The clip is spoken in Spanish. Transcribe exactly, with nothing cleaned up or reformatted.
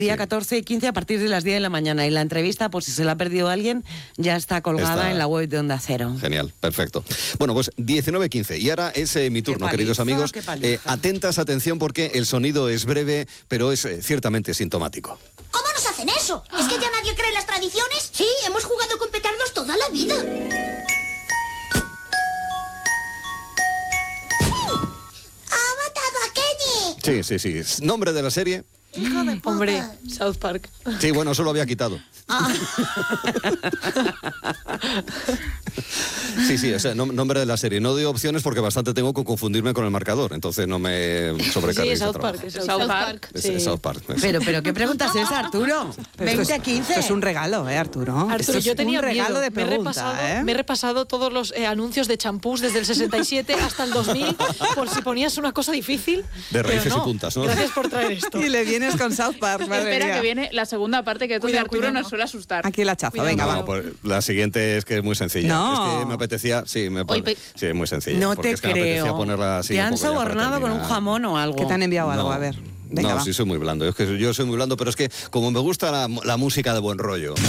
Día Sí. catorce y quince a partir de las diez de la mañana. Y la entrevista, por si se la ha perdido alguien, ya está colgada Está- en la web de Onda Cero. Genial, perfecto. Bueno, pues diecinueve quince. Y ahora es eh, mi turno, paliza, queridos amigos. qué paliza. Eh, atentas, atención, porque el sonido es breve, pero es eh, ciertamente sintomático. ¿Cómo nos hacen eso? ¿Es que ya nadie cree en las tradiciones? Sí, hemos jugado con petardos toda la vida. ¡Ha matado a Kenny! Sí, sí, sí. ¿Nombre de la serie? Hijo de puta. Hombre, South Park. Sí, bueno, eso lo había quitado. Sí, sí, o sea, nom- nombre de la serie. No doy opciones porque bastante tengo que confundirme con el marcador, entonces no me sobrecarguéis Sí, de South trabajo. Park. es South South Park. Park. Es, sí. es South Park. es- Pero, pero, ¿qué preguntas es, Arturo? Pero esto veinte a es- quince. Esto es un regalo, ¿eh, Arturo? Arturo, Esto es yo tenía un regalo miedo. de me, he pregunta, repasado, ¿eh? me he repasado todos los eh, anuncios de champús desde el sesenta y siete hasta el dos mil, por si ponías una cosa difícil. De raíces pero no. y puntas, ¿no? Gracias por traer esto. Y le vienes con South Park, madre Espera mía. que viene la segunda parte que Cuidado, Arturo cuidado. nos suele asustar. Aquí la chafa, Cuidado. venga, No, va. pues la siguiente es que es muy sencilla. No. Es que me apetecía, sí, me Oye, pare- sí, es muy sencilla. No porque te es que me apetecía creo. ponerla así ¿Te un han poco ya para sobornado con un terminar. jamón o algo? Que te han enviado algo, No. a ver. Venga, no, va. sí soy muy blando. Es que yo soy muy blando, pero es que como me gusta la, la música de buen rollo.